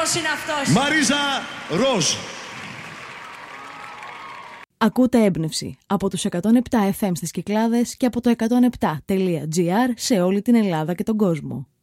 άνθρωπος είναι αυτός. Μαρίζα Ροζ. Ακούτε Έμπνευση από τους 107 FM στις Κυκλάδες και από το 107.gr σε όλη την Ελλάδα και τον κόσμο.